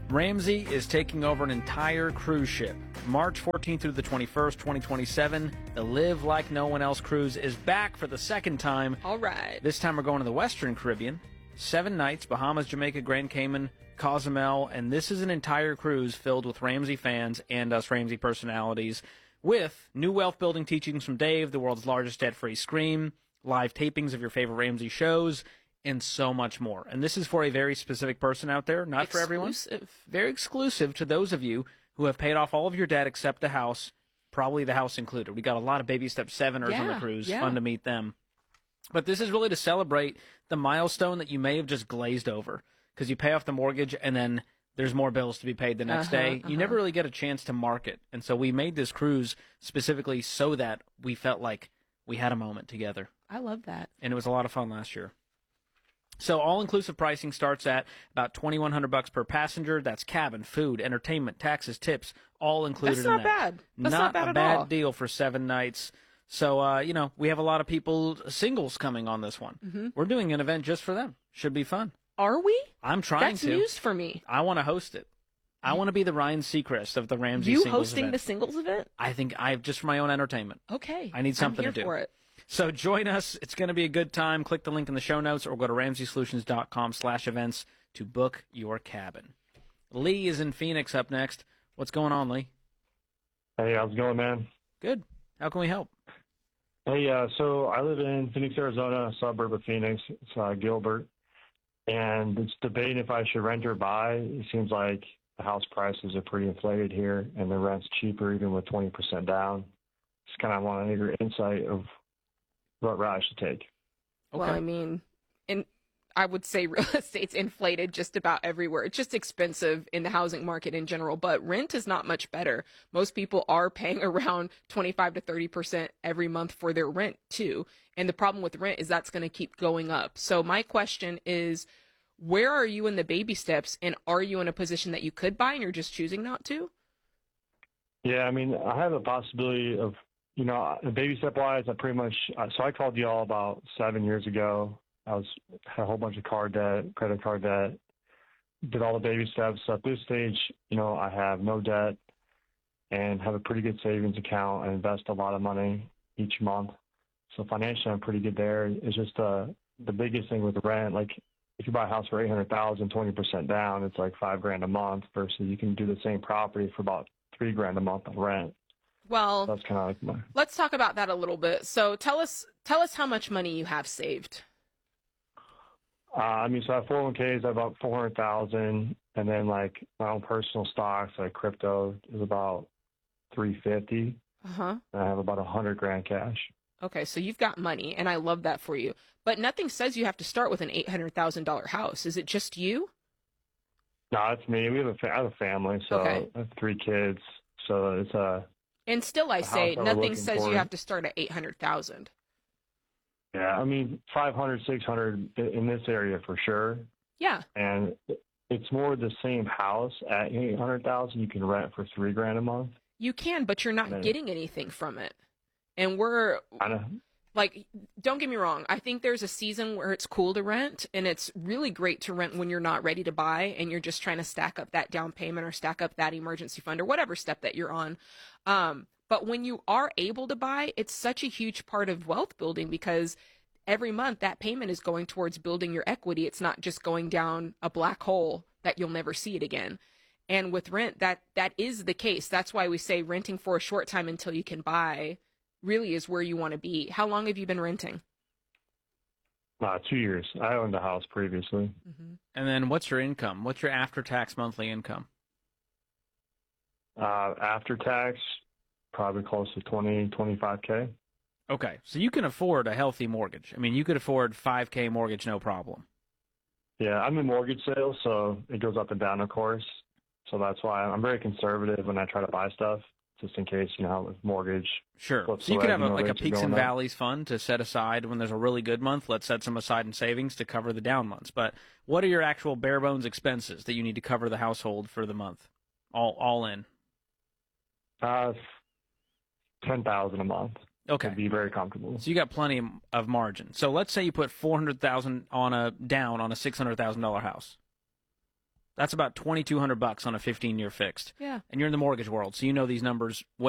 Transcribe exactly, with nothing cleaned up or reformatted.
Ramsey is taking over an entire cruise ship. March fourteenth through the twenty-first, twenty twenty-seven, the Live Like No One Else cruise is back for the second time. All right. This time we're going to the Western Caribbean. Seven nights, Bahamas, Jamaica, Grand Cayman, Cozumel, and this is an entire cruise filled with Ramsey fans and us Ramsey personalities, with new wealth-building teachings from Dave, the world's largest debt-free scream, live tapings of your favorite Ramsey shows, and so much more. And this is for a very specific person out there, not for everyone. Exclusive. Very exclusive to those of you who have paid off all of your debt except the house, probably the house included. We got a lot of Baby Step seveners on the Yeah, cruise. yeah. Fun to meet them. But this is really to celebrate the milestone that you may have just glazed over, because you pay off the mortgage and then there's more bills to be paid the next Uh-huh, day. You uh-huh. never really get a chance to mark it. And so we made this cruise specifically so that we felt like we had a moment together. I love that. And it was a lot of fun last year. So all-inclusive pricing starts at about twenty-one hundred bucks per passenger. That's cabin, food, entertainment, taxes, tips, all included That's in not that. bad. That's not bad a at bad all. deal for seven nights. So, uh, you know, we have a lot of people, singles, coming on this one. Mm-hmm. We're doing an event just for them. Should be fun. Are we? I'm trying That's to. news for me. I want to host it. I want to be the Ryan Seacrest of the Ramsey You singles hosting event. the singles event? I think I just for my own entertainment. Okay. I need something I'm here to do. for it. So join us. It's going to be a good time. Click the link in the show notes or go to ramsey solutions dot com slash events to book your cabin. Lee is in Phoenix up next. What's going on, Lee? Hey, how's it going, man? Good. How can we help? Hey, uh, so I live in Phoenix, Arizona, a suburb of Phoenix. It's uh, Gilbert. And it's debating if I should rent or buy. It seems like the house prices are pretty inflated here, and the rent's cheaper even with twenty percent down. Just kind of want to get your insight of what route I should take. Okay. Well, I mean, in, I would say real estate's inflated just about everywhere. It's just expensive in the housing market in general, but rent is not much better. Most people are paying around twenty-five to thirty percent every month for their rent too. And the problem with rent is that's going to keep going up. So my question is, where are you in the baby steps, and are you in a position that you could buy and you're just choosing not to? Yeah, I mean, I have a possibility of, you know, baby step wise, I pretty much, so I called you all about seven years ago. I was had a whole bunch of card debt, credit card debt, did all the baby steps. So at this stage, you know, I have no debt and have a pretty good savings account and invest a lot of money each month. So financially, I'm pretty good there. It's just uh, the biggest thing with rent, like if you buy a house for eight hundred thousand, twenty percent down, it's like five grand a month versus you can do the same property for about three grand a month on rent. Well, That's kind of like my, let's talk about that a little bit. So tell us, tell us how much money you have saved. Uh, I mean, so I have four oh one k's, I have about four hundred thousand, and then like my own personal stocks, like crypto, is about three fifty. Uh huh. And I have about a hundred grand cash. Okay, so you've got money, and I love that for you. But nothing says you have to start with an eight hundred thousand dollar house. Is it just you? No, it's me. We have a, fa- I have a family, so Okay. I have three kids. So it's a And still, I The say house that we're nothing looking says for. you have to start at eight hundred thousand. yeah. I mean, five hundred, six hundred in this area for sure. Yeah. And it's more the same house at eight hundred thousand. You can rent for three grand a month. You can, but you're not Right. getting anything from it. And we're I know. like, don't get me wrong. I think there's a season where it's cool to rent, and it's really great to rent when you're not ready to buy and you're just trying to stack up that down payment or stack up that emergency fund or whatever step that you're on. Um, but when you are able to buy, it's such a huge part of wealth building because every month that payment is going towards building your equity. It's not just going down a black hole that you'll never see it again. And with rent, that that is the case. That's why we say renting for a short time until you can buy really is where you want to be. How long have you been renting? Uh, two years. I owned a house previously. Mm-hmm. And then what's your income? What's your after-tax monthly income? Uh, after tax, probably close to twenty, twenty-five K. Okay, so you can afford a healthy mortgage. I mean, you could afford five K mortgage, no problem. Yeah, I'm in mortgage sales, so it goes up and down, of course. So that's why I'm very conservative when I try to buy stuff, just in case, you know, with mortgage. Sure. flips So you could away, have a, you know, like a rates are peaks and going up. valleys fund to set aside when there's a really good month. Let's set some aside in savings to cover the down months. But what are your actual bare bones expenses that you need to cover the household for the month? All all in. Uh, ten thousand a month. Okay. Would be very comfortable. So you got plenty of margin. So let's say you put four hundred thousand on a down on a six hundred thousand dollar house. That's about twenty-two hundred bucks on a fifteen-year fixed. Yeah. And you're in the mortgage world, so you know these numbers way